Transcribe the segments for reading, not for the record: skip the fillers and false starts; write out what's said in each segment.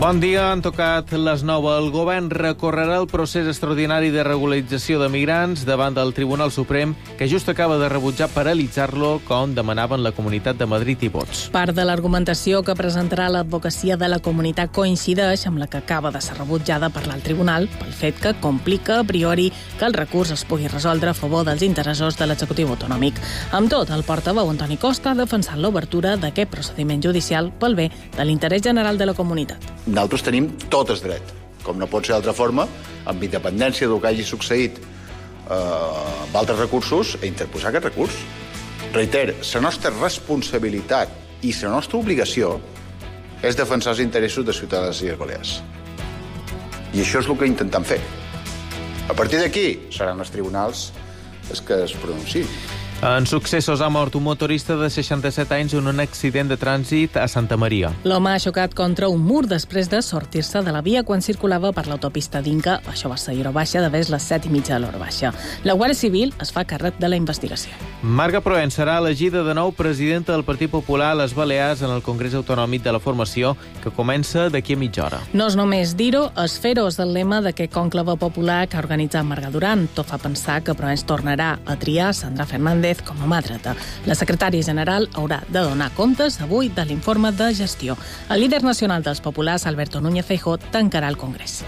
Bon dia, han tocat les 9. El govern recorrerà el procés extraordinari de regularització de migrants davant del Tribunal Suprem, que just acaba de rebutjar paralitzar-lo, com demanaven la Comunitat de Madrid i Vots. Part de l'argumentació que presentarà l'advocacia de la comunitat coincideix amb la que acaba de ser rebutjada per l'alt tribunal pel fet que complica a priori que el recurs es pugui resoldre a favor dels interessos de l'executiu autonòmic. Amb tot, el portaveu Antoni Costa ha defensat l'obertura d'aquest procediment judicial pel bé de l'interès general de la comunitat. Nosaltres tenim tot el dret, com no pot ser d'altra forma, amb independència del que hagi succeït amb altres recursos, a interposar aquest recurs. Reiter, la nostra responsabilitat i la nostra obligació és defensar els interessos de ciutadans i Balears. I això és el que intentem fer. A partir d'aquí seran els tribunals els que es pronunciïn. En successos ha mort un motorista de 67 anys en un accident de trànsit a Santa Maria. L'home ha xocat contra un mur després de sortir-se de la via quan circulava per l'autopista d'Inca. Això va ser a hora baixa, de les 7:30 de l'hora baixa. La Guàrdia Civil es fa càrrec de la investigació. Marga Proen serà elegida de nou presidenta del Partit Popular a les Balears en el Congrés Autonòmic de la Formació, que comença d'aquí a mitja hora. No és només dir-ho, és fer-ho, és el lema d'aquest conclave popular que ha organitzat Marga Duran. Tot fa pensar que Proen tornarà a triar Sandra Fernández com a mà dreta. La secretària general haurà de donar comptes avui de l'informe de gestió. El líder nacional dels populars, Alberto Núñez Feijóo, tancarà el Congrés.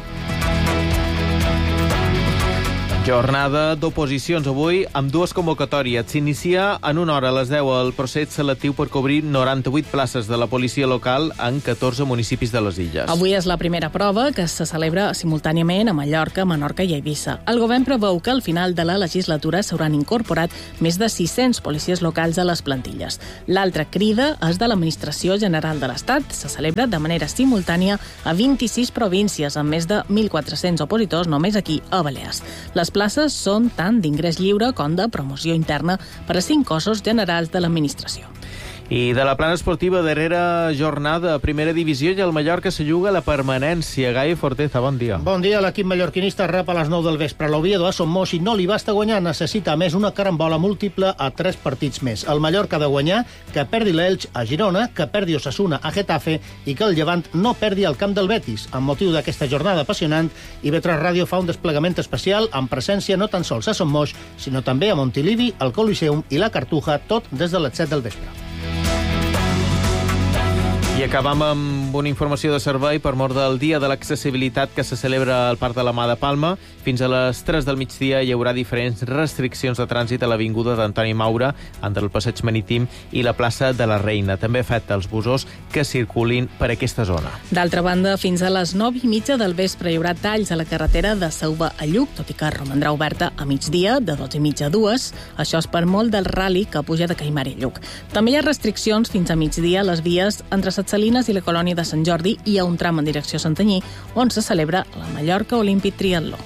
Jornada d'oposicions avui amb dues convocatòries. S'inicia en una hora a les 10 el procés selectiu per cobrir 98 places de la policia local en 14 municipis de les Illes. Avui és la primera prova que se celebra simultàniament a Mallorca, Menorca i Eivissa. El govern preveu que al final de la legislatura s'hauran incorporat més de 600 policies locals a les plantilles. L'altra crida és de l'Administració General de l'Estat. Se celebra de manera simultània a 26 províncies amb més de 1.400 opositors només aquí a Balears. Les places són tant d'ingrés lliure com de promoció interna per a 5 cossos generals de l'administració. I de la plana esportiva, darrera jornada a primera divisió i el Mallorca se juga la permanència. Gai Forteza, bon dia. Bon dia, l'equip mallorquinista rep a les 9 del vespre. L'Oviedo a Somos i no li basta guanyar, necessita més una carambola múltiple a 3 partits més. El Mallorca ha de guanyar, que perdi l'Elx a Girona, que perdi Osasuna a Getafe i que el Llevant no perdi el camp del Betis. Amb motiu d'aquesta jornada apassionant, IB3 Ràdio fa un desplegament especial amb presència no tan sols a Somos, sinó també a Montilivi, el Coliseum i la Cartuja, tot des de les 7 del vespre. I acabam amb una informació de servei per mort del Dia de l'Accessibilitat que se celebra al Parc de la Mà de Palma. Fins a les 3 del migdia hi haurà diferents restriccions de trànsit a l'avinguda d'Antoni Maura, entre el passeig marítim i la plaça de la Reina. També afecta els bussos que circulin per aquesta zona. D'altra banda, fins a les 9:30 del vespre hi haurà talls a la carretera de Sauva a Lluc, tot i que romandrà oberta a migdia, de 12:30 a 2. Això és per molt del rally que puja de Caimar i Lluc. També hi ha restriccions fins a migdia a les vies entre Set Salines i la colònia de Sant Jordi i a un tram en direcció a Santanyí, on se celebra la Mallorca Olímpic Triatló.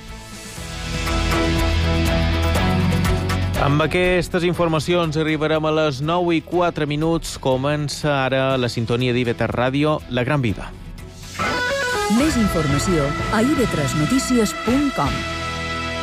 Amb aquestes informacions arribarem a les 9:04. Comença ara la sintonia d'IB3 Ràdio, La Gran Vida. Més informació a ib3notícies.com.